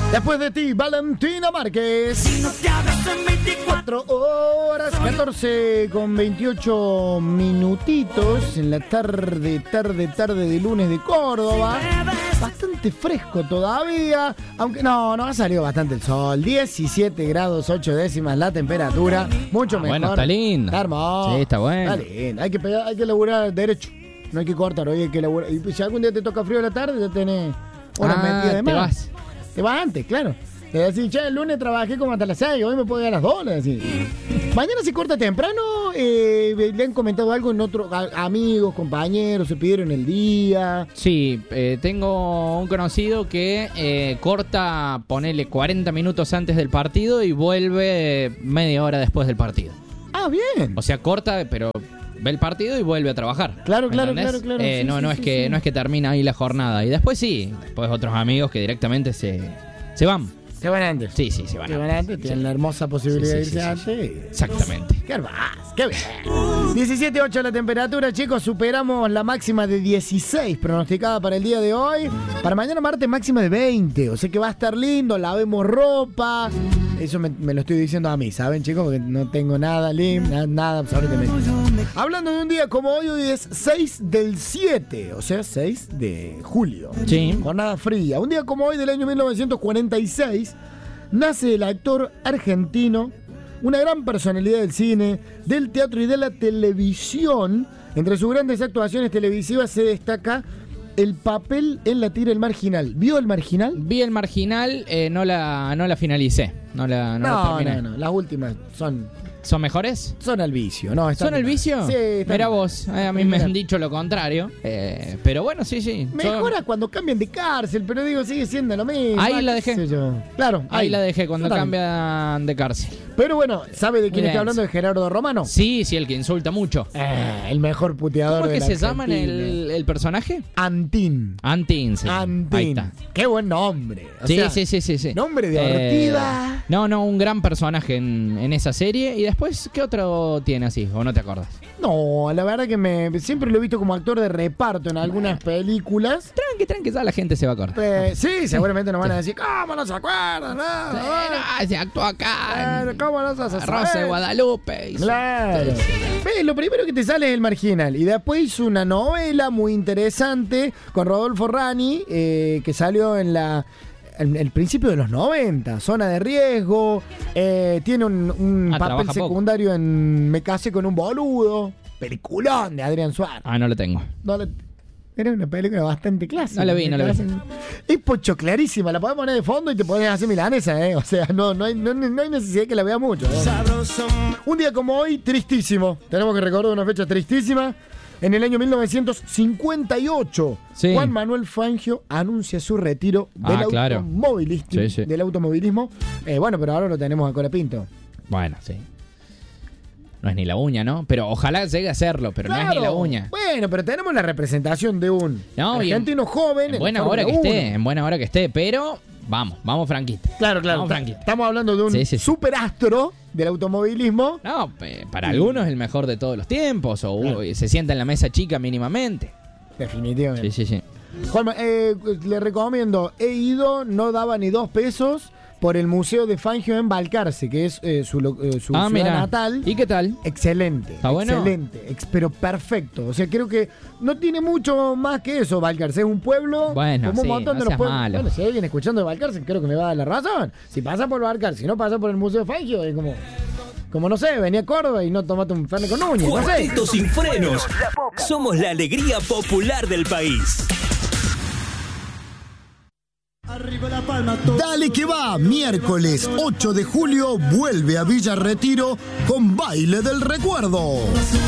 Después de ti, Valentina Márquez. 4 horas, 14 con 28 minutitos en la tarde de lunes de Córdoba. Bastante fresco todavía, aunque no ha salido bastante el sol. 17 grados 8 décimas la temperatura, mucho mejor. Bueno, está lindo. Está hermoso. Sí, está bueno. Está lindo. Hay que laburar derecho. No hay que cortar, hoy hay que laburar. Y si algún día te toca frío a la tarde, ya tenés horas metidas de más. Te vas antes, claro. Te decís, che, el lunes trabajé como hasta las 6, hoy me puedo ir a las 2. Mañana se corta temprano. ¿Le han comentado algo en otros amigos, compañeros? ¿Se pidieron el día? Sí, tengo un conocido que corta, ponele 40 minutos antes del partido y vuelve media hora después del partido. Ah, bien. O sea, corta, pero ve el partido y vuelve a trabajar. Claro. No es que termina ahí la jornada. Y después después otros amigos que directamente se van. Se van antes. Sí, se van antes. Tienen la hermosa posibilidad de irse antes. Exactamente. ¡Qué hermoso! ¡Qué bien! 17.8 la temperatura, chicos. Superamos la máxima de 16 pronosticada para el día de hoy. Para mañana martes máxima de 20. O sea que va a estar lindo. Lavemos ropa. Eso me lo estoy diciendo a mí, ¿saben, chicos? Porque no tengo nada nada absolutamente. Hablando de un día como hoy es 6 del 7. O sea, 6 de julio. Sí. Jornada fría. Un día como hoy del año 1946 nace el actor argentino, una gran personalidad del cine, del teatro y de la televisión. Entre sus grandes actuaciones televisivas se destaca el papel en la tira El Marginal. ¿Vio El Marginal? Vi El Marginal, no la finalicé. No la terminé. No. Las últimas ¿Son mejores? Son al vicio. ¿Son al vicio? Sí. Mira vos, a mí me han dicho lo contrario. Pero bueno, sí. Mejora cuando cambian de cárcel, pero digo, sigue siendo lo mismo. Ahí la dejé. Claro, ahí la dejé cuando cambian de cárcel. Pero bueno, ¿sabe de quién está hablando? ¿De Gerardo Romano? Sí, el que insulta mucho. El mejor puteador de la ¿Cómo es que se llama el personaje? Antín. Sí. Antín. Ahí está. Qué buen nombre. Sí. Nombre de Ortiga. No, un gran personaje en esa serie. Y después, ¿qué otro tiene así? ¿O no te acordás? No, la verdad que siempre lo he visto como actor de reparto en algunas películas. Tranqui, ya la gente se va a acordar. Sí, seguramente nos van a decir, ¿cómo no se acuerdan? Se actuó acá. ¿Cómo no se hace? Rosa de Guadalupe. Claro. Lo primero que te sale es El Marginal. Y después hizo una novela muy interesante con Rodolfo Rani, que salió en el principio de los 90, Zona de Riesgo. Tiene un papel secundario en Me casé con un boludo. Peliculón de Adrián Suárez. No lo tengo. Era una película bastante clásica. No la vi. Es pochoclarísima. La podés poner de fondo y te podés hacer milanesa, O sea, no hay necesidad de que la vea mucho. Un día como hoy, tristísimo. Tenemos que recordar una fecha tristísima. En el año 1958, Juan Manuel Fangio anuncia su retiro del automovilismo. Bueno, pero ahora lo tenemos a Colapinto. Bueno, sí. No es ni la uña, ¿no? Pero ojalá llegue a serlo, pero no es ni la uña. Bueno, pero tenemos la representación de un argentino joven. En buena hora que esté, pero vamos franquistas. Claro. Estamos hablando de un superastro del automovilismo. No, para algunos es el mejor de todos los tiempos, se sienta en la mesa chica mínimamente. Definitivamente. Sí. Juanma, le recomiendo, he ido, no daba ni 2 pesos por el Museo de Fangio en Balcarce, que es su ciudad natal. ¿Y qué tal? Excelente. ¿Está bueno? Excelente, pero perfecto. O sea, creo que no tiene mucho más que eso. Balcarce es un pueblo como un montón de los pueblos. Malo. Bueno, si alguien escuchando de Balcarce, creo que me va a dar la razón. Si pasa por Balcarce, si no pasa por el Museo de Fangio, es como no sé, venía a Córdoba y no tomaste un fernet con uñas. Cuarteto sin frenos. Somos la alegría popular del país. Dale que va, miércoles 8 de julio vuelve a Villa Retiro con Baile del Recuerdo.